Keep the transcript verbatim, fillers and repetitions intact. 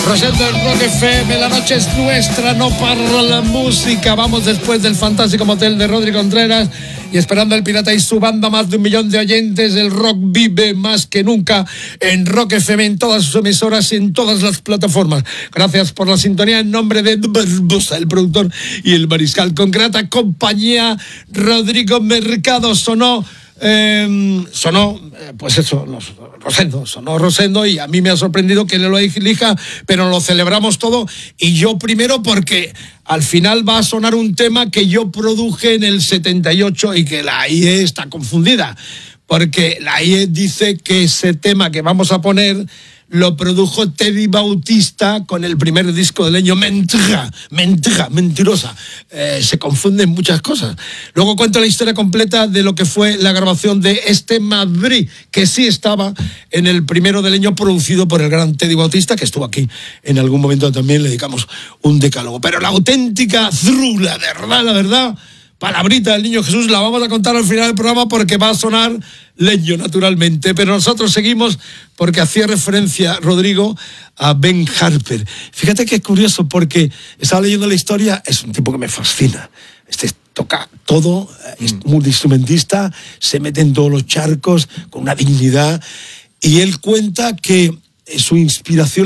Rosendo en Rock F M, la noche es nuestra, no para la música. Vamos después del fantástico motel de Rodri Contreras y esperando al Pirata y su banda, más de un millón de oyentes. El rock vive más que nunca en Rock F M, en todas sus emisoras y en todas las plataformas. Gracias por la sintonía en nombre de Barbosa, el productor y el mariscal. Con grata compañía, Rodrigo Mercado sonó. Eh, sonó, eh, pues eso, los, Rosendo, sonó Rosendo y a mí me ha sorprendido que le lo elija, pero lo celebramos todo y yo primero porque al final va a sonar un tema que yo produje en el setenta y ocho y que la I E está confundida, porque la I E dice que ese tema que vamos a poner lo produjo Teddy Bautista con el primer disco de Leño. Mentira, mentira, mentirosa. Eh, se confunden muchas cosas. Luego cuento la historia completa de lo que fue la grabación de este Madrid, que sí estaba en el primero de Leño, producido por el gran Teddy Bautista, que estuvo aquí en algún momento también, le dedicamos un decálogo. Pero la auténtica zrula, de verdad, la verdad, palabrita del Niño Jesús, la vamos a contar al final del programa porque va a sonar Leño, naturalmente. Pero nosotros seguimos porque hacía referencia, Rodrigo, a Ben Harper. Fíjate que es curioso porque estaba leyendo la historia, es un tipo que me fascina. Este toca todo, es multiinstrumentista, se mete en todos los charcos con una dignidad y él cuenta que su inspiración